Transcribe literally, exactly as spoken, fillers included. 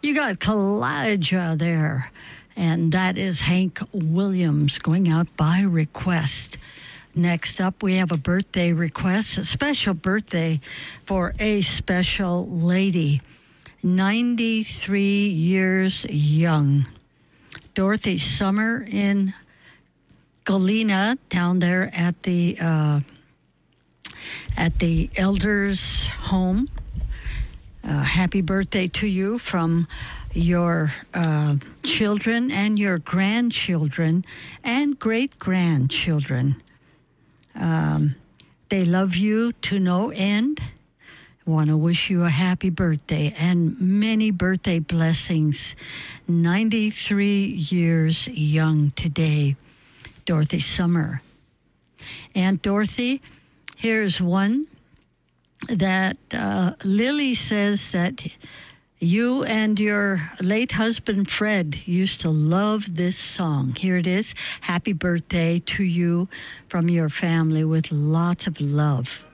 You got Kalijah there, and that is Hank Williams going out by request. Next up, we have a birthday request, a special birthday for a special lady, ninety-three years young. Dorothy Summer in Galena, down there at the uh, at the elders' home. Uh, happy birthday to you from your uh, children and your grandchildren and great-grandchildren. Um, they love you to no end. Want to wish you a happy birthday and many birthday blessings. ninety-three years young today, Dorothy Summer. And Dorothy, here's one that uh, Lily says that you and your late husband Fred used to love this song. Here it is. Happy birthday to you from your family with lots of love.